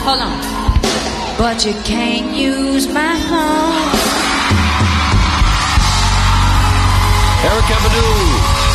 Hold on. But you can't use my home. Erykah Badu.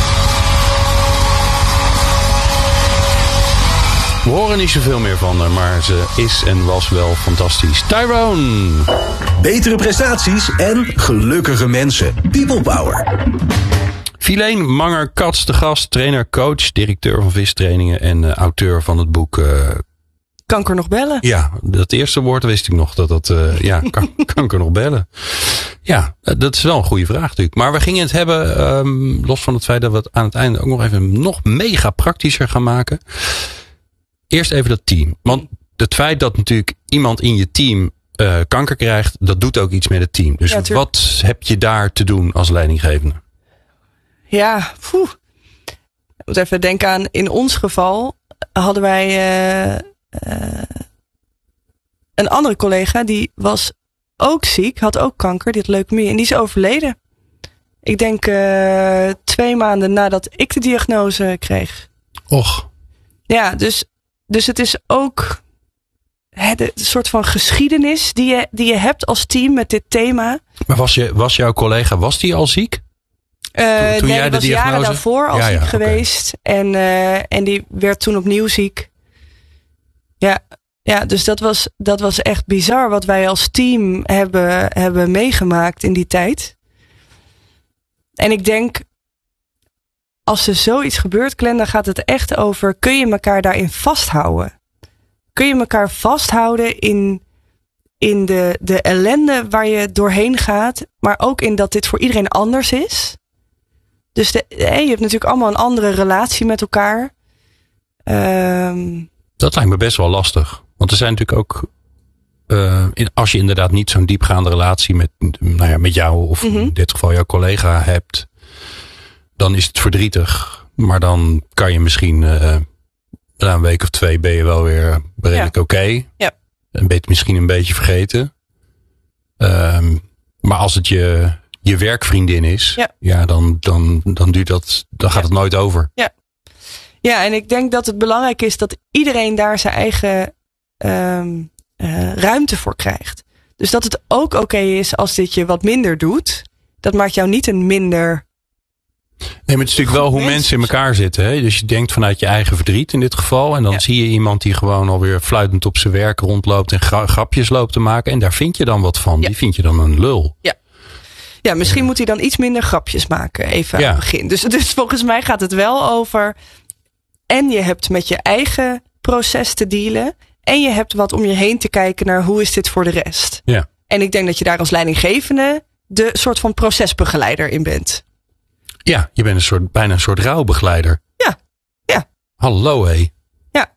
We horen niet zoveel meer van haar, maar ze is en was wel fantastisch. Tyrone. Betere prestaties en gelukkige mensen. People Power. Filene Manger-Kats, de gast, trainer, coach, directeur van vistrainingen en auteur van het boek... Kanker nog bellen? Ja, dat eerste woord wist ik nog. Kanker nog bellen. Ja, dat is wel een goede vraag natuurlijk. Maar we gingen het hebben, los van het feit dat we het aan het einde ook nog even nog mega praktischer gaan maken. Eerst even dat team. Want het feit dat natuurlijk iemand in je team kanker krijgt, dat doet ook iets met het team. Dus ja, wat heb je daar te doen als leidinggevende? Ja, ik moet even denken aan, in ons geval hadden wij een andere collega, die was ook ziek, had ook kanker, die had leukemie en die is overleden. Ik denk 2 maanden nadat ik de diagnose kreeg. Och. Ja, dus het is ook de soort van geschiedenis die je hebt als team met dit thema. Maar was jouw collega, was die al ziek? Toen jij was jaren daarvoor al ziek geweest. Okay. En die werd toen opnieuw ziek. Ja, dus dat was echt bizar wat wij als team hebben meegemaakt in die tijd. En ik denk, als er zoiets gebeurt, Glenn, dan gaat het echt over, kun je elkaar daarin vasthouden? Kun je elkaar vasthouden in de ellende waar je doorheen gaat, maar ook in dat dit voor iedereen anders is? Dus je hebt natuurlijk allemaal een andere relatie met elkaar. Dat lijkt me best wel lastig. Want er zijn natuurlijk ook, als je inderdaad niet zo'n diepgaande relatie met jou of in dit geval jouw collega hebt, dan is het verdrietig. Maar dan kan je misschien na een week of 2 ben je wel weer redelijk oké. Ja. Misschien een beetje vergeten. Maar als het je werkvriendin is, dan duurt dat, dan gaat het nooit over. Ja. Ja, en ik denk dat het belangrijk is dat iedereen daar zijn eigen ruimte voor krijgt. Dus dat het ook oké is als dit je wat minder doet. Dat maakt jou niet een minder... Nee, maar het is natuurlijk wel hoe mensen in elkaar zitten. Hè? Dus je denkt vanuit je eigen verdriet in dit geval. En dan zie je iemand die gewoon alweer fluitend op zijn werk rondloopt en grapjes loopt te maken. En daar vind je dan wat van. Ja. Die vind je dan een lul. Ja. Ja, misschien moet hij dan iets minder grapjes maken. Even aan het begin. Dus volgens mij gaat het wel over... En je hebt met je eigen proces te dealen. En je hebt wat om je heen te kijken naar hoe is dit voor de rest. Ja. En ik denk dat je daar als leidinggevende de soort van procesbegeleider in bent. Ja, je bent bijna een soort rouwbegeleider. Ja. Hallo hé. Ja.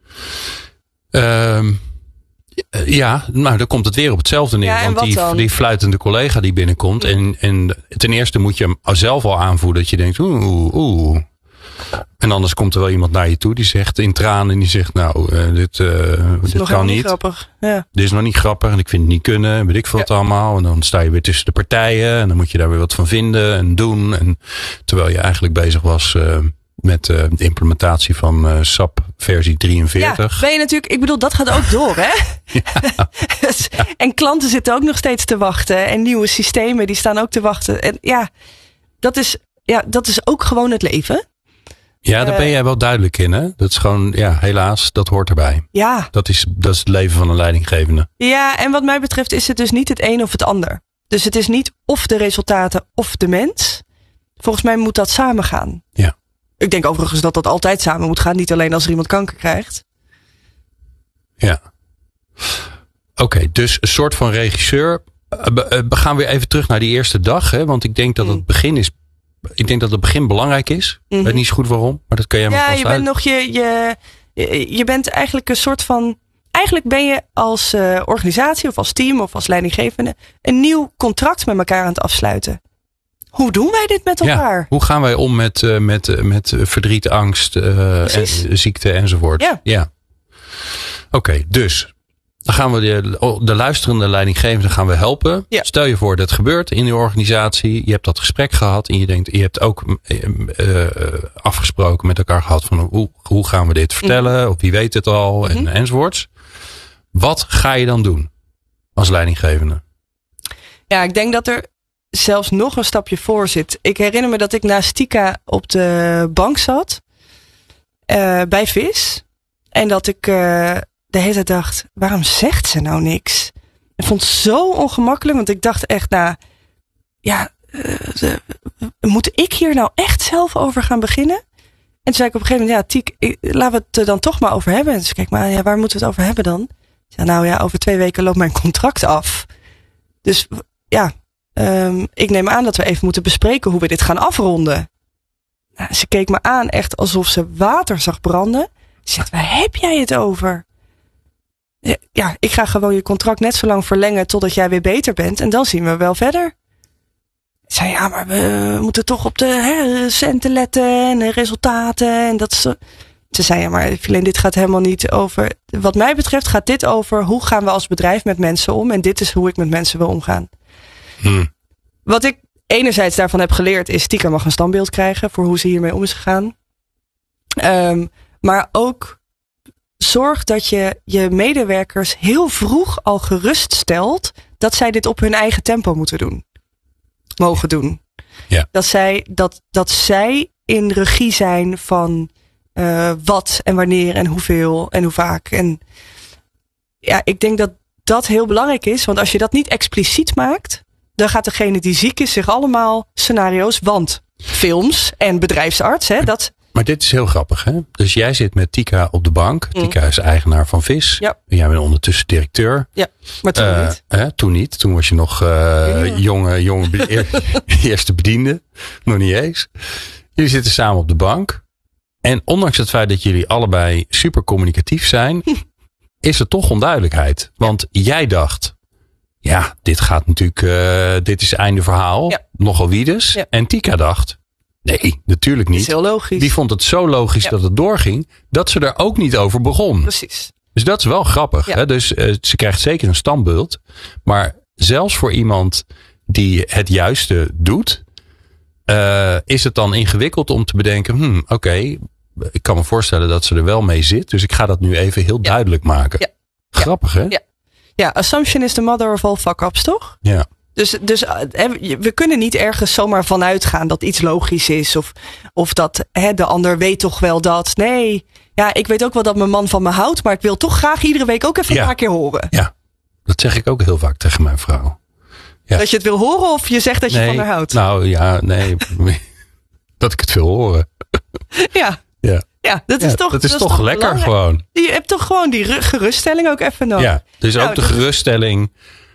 Ja, nou dan komt het weer op hetzelfde neer. Ja, want die fluitende collega die binnenkomt. En ten eerste moet je hem zelf al aanvoelen dat je denkt oeh. En anders komt er wel iemand naar je toe die zegt in tranen. En die zegt dit kan niet. Grappig. Ja. Dit is nog niet grappig en ik vind het niet kunnen. Weet ik veel het allemaal. En dan sta je weer tussen de partijen. En dan moet je daar weer wat van vinden en doen. En terwijl je eigenlijk bezig was met de implementatie van SAP versie 43. Ja, ben je natuurlijk, ik bedoel, dat gaat ook door, hè? Ja. En klanten zitten ook nog steeds te wachten. En nieuwe systemen, die staan ook te wachten. En dat is ook gewoon het leven. Ja, daar ben jij wel duidelijk in, hè? Dat is gewoon, helaas, dat hoort erbij. Ja. Dat is het leven van een leidinggevende. Ja, en wat mij betreft is het dus niet het een of het ander. Dus het is niet of de resultaten of de mens. Volgens mij moet dat samen gaan. Ja. Ik denk overigens dat altijd samen moet gaan. Niet alleen als er iemand kanker krijgt. Ja. Oké, dus een soort van regisseur. We gaan weer even terug naar die eerste dag, hè? Want ik denk dat het begin is. Ik denk dat het begin belangrijk is. Ik weet niet zo goed waarom, maar dat kan jij me vast uit. Je bent eigenlijk een soort van... Eigenlijk ben je als organisatie of als team of als leidinggevende een nieuw contract met elkaar aan het afsluiten. Hoe doen wij dit met elkaar? Ja, hoe gaan wij om met verdriet, angst, en ziekte enzovoort? Ja. Oké, dus... Dan gaan we de luisterende leidinggevende gaan we helpen. Ja. Stel je voor dat gebeurt in je organisatie. Je hebt dat gesprek gehad. En je hebt ook afgesproken met elkaar gehad. Van hoe gaan we dit vertellen? Of wie weet het al? Enzovoorts. Wat ga je dan doen als leidinggevende? Ja, ik denk dat er zelfs nog een stapje voor zit. Ik herinner me dat ik naast Tika op de bank zat. Bij VIS. En dat ik de hele tijd dacht, waarom zegt ze nou niks? Ik vond het zo ongemakkelijk. Want ik dacht echt, moet ik hier nou echt zelf over gaan beginnen? En toen zei ik op een gegeven moment, Tiek, laten we het er dan toch maar over hebben. En dus kijk, maar waar moeten we het over hebben dan? Ik zei, over 2 weken loopt mijn contract af. Dus ik neem aan dat we even moeten bespreken hoe we dit gaan afronden. Nou, ze keek me aan echt alsof ze water zag branden. Ze zegt, waar heb jij het over? Ja, ik ga gewoon je contract net zo lang verlengen totdat jij weer beter bent. En dan zien we wel verder. Ik zei, maar we moeten toch op de centen letten en de resultaten. En dat ze zei, maar Filene, dit gaat helemaal niet over. Wat mij betreft gaat dit over hoe gaan we als bedrijf met mensen om. En dit is hoe ik met mensen wil omgaan. Wat ik enerzijds daarvan heb geleerd is, Tika mag een standbeeld krijgen voor hoe ze hiermee om is gegaan. Maar ook zorg dat je je medewerkers heel vroeg al geruststelt dat zij dit op hun eigen tempo mogen doen. Ja. Dat zij in regie zijn van wat en wanneer en hoeveel en hoe vaak. En ja, ik denk dat dat heel belangrijk is, want als je dat niet expliciet maakt, dan gaat degene die ziek is zich allemaal scenario's, want films en bedrijfsarts, Maar dit is heel grappig, hè? Dus jij zit met Tika op de bank. Tika is eigenaar van VIS. Ja. Jij bent ondertussen directeur. Ja, maar toen niet. Toen niet. Toen was je nog jonge eerste bediende. Nog niet eens. Jullie zitten samen op de bank. En ondanks het feit dat jullie allebei super communicatief zijn, is er toch onduidelijkheid. Want jij dacht, dit gaat natuurlijk, dit is einde verhaal. Ja. Nogal wie dus. Ja. En Tika dacht, nee, natuurlijk niet. Dat is heel logisch. Die vond het zo logisch dat het doorging, dat ze er ook niet over begon. Precies. Dus dat is wel grappig. Ja. Hè? Dus ze krijgt zeker een standbeeld. Maar zelfs voor iemand die het juiste doet, is het dan ingewikkeld om te bedenken, oké, ik kan me voorstellen dat ze er wel mee zit. Dus ik ga dat nu even heel duidelijk maken. Ja. Grappig, hè? Ja, assumption is the mother of all fuck-ups, toch? Ja. Dus we kunnen niet ergens zomaar vanuit gaan dat iets logisch is. Of dat de ander weet toch wel dat. Nee, ik weet ook wel dat mijn man van me houdt. Maar ik wil toch graag iedere week ook even een paar keer horen. Ja, dat zeg ik ook heel vaak tegen mijn vrouw. Ja. Dat je het wil horen of je zegt dat je van haar houdt? Nou ja, nee. Dat ik het wil horen. Ja. Ja, dat is toch lekker belangrijk. Gewoon. Je hebt toch gewoon die geruststelling ook even nodig. Ja, dus ook de geruststelling.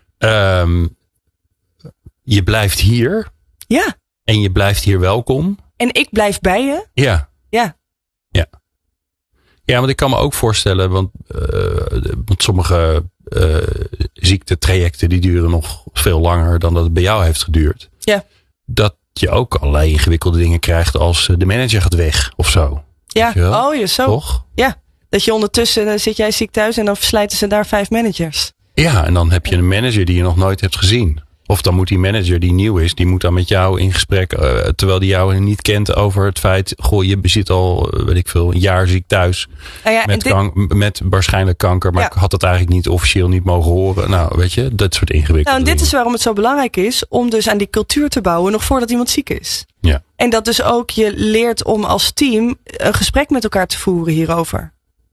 Je blijft hier. Ja. En je blijft hier welkom. En ik blijf bij je. Ja. Ja. Ja. Ja, want ik kan me ook voorstellen, want sommige ziektetrajecten die duren nog veel langer dan dat het bij jou heeft geduurd. Ja. Dat je ook allerlei ingewikkelde dingen krijgt als de manager gaat weg of zo. Ja, zo. Toch? Ja, dat je ondertussen, dan zit jij ziek thuis en dan verslijten ze daar 5 managers. Ja, en dan heb je een manager die je nog nooit hebt gezien. Of dan moet die manager die nieuw is, die moet dan met jou in gesprek, terwijl die jou niet kent over het feit, je zit al, weet ik veel, een jaar ziek thuis. Met waarschijnlijk kanker, maar ik had het eigenlijk niet officieel niet mogen horen. Nou, weet je, dat soort ingewikkelde dingen. Dit is waarom het zo belangrijk is om dus aan die cultuur te bouwen nog voordat iemand ziek is. Ja. En dat dus ook je leert om als team een gesprek met elkaar te voeren hierover.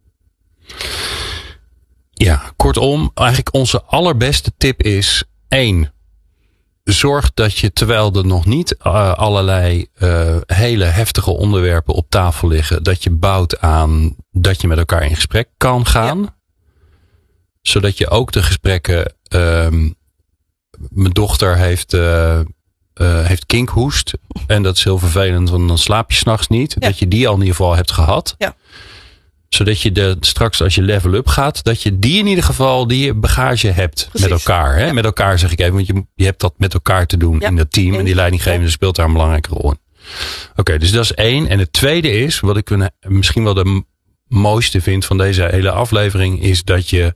Ja, kortom, eigenlijk onze allerbeste tip is 1. Zorg dat je, terwijl er nog niet allerlei hele heftige onderwerpen op tafel liggen, dat je bouwt aan dat je met elkaar in gesprek kan gaan. Ja. Zodat je ook de gesprekken, mijn dochter heeft kinkhoest. En dat is heel vervelend, want dan slaap je 's nachts niet. Ja. Dat je die al in ieder geval hebt gehad. Ja. Zodat je straks als je level up gaat, dat je die in ieder geval, die bagage hebt. Precies. Met elkaar. Hè? Ja. Met elkaar zeg ik even, want je hebt dat met elkaar te doen in dat team. En die leidinggevende speelt daar een belangrijke rol in. Oké, dus dat is 1. En het tweede is, wat ik misschien wel de mooiste vind van deze hele aflevering, is dat je,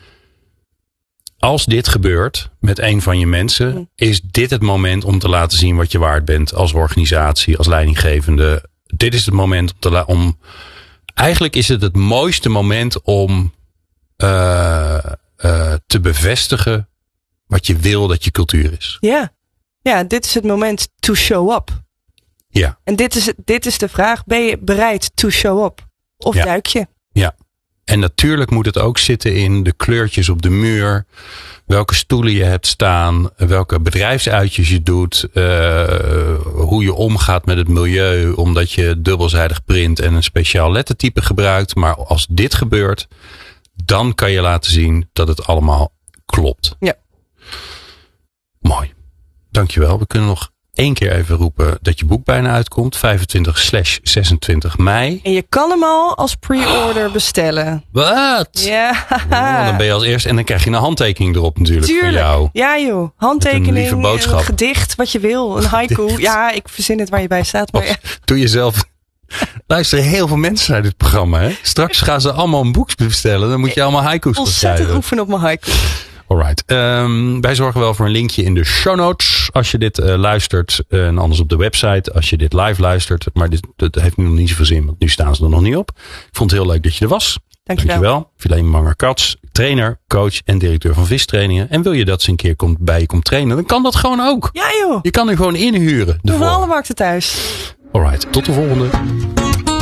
als dit gebeurt met een van je mensen, is dit het moment om te laten zien wat je waard bent als organisatie, als leidinggevende. Dit is het moment om eigenlijk is het mooiste moment om te bevestigen wat je wil dat je cultuur is. Ja, dit is het moment to show up. Ja. En dit is de vraag. Ben je bereid to show up? Of duik je? Ja. En natuurlijk moet het ook zitten in de kleurtjes op de muur. Welke stoelen je hebt staan. Welke bedrijfsuitjes je doet. Hoe je omgaat met het milieu. Omdat je dubbelzijdig print en een speciaal lettertype gebruikt. Maar als dit gebeurt, dan kan je laten zien dat het allemaal klopt. Ja. Mooi. Dankjewel. We kunnen nog 1 keer even roepen dat je boek bijna uitkomt. 25/26 mei. En je kan hem al als pre-order bestellen. Wat? Ja. Dan ben je als eerste. En dan krijg je een handtekening erop natuurlijk. Tuurlijk. Van jou. Ja joh. Handtekening. Met een lieve boodschap. Een gedicht, wat je wil. Een haiku. Ja, ik verzin het waar je bij staat. Maar ja. Doe jezelf. Luisteren heel veel mensen naar dit programma. Hè? Straks gaan ze allemaal een boek bestellen. Dan moet je allemaal haiku's gaan schrijven. Ontzettend oefenen op mijn haiku. Alright. Wij zorgen wel voor een linkje in de show notes. Als je dit luistert. En anders op de website. Als je dit live luistert. Maar dit heeft nu nog niet zoveel zin. Want nu staan ze er nog niet op. Ik vond het heel leuk dat je er was. Dankjewel. Filet Manger-Kats. Trainer, coach en directeur van vistrainingen. En wil je dat ze een keer bij je komt trainen. Dan kan dat gewoon ook. Ja joh. Je kan er gewoon inhuren. Doe van alle markten thuis. Alright. Tot de volgende.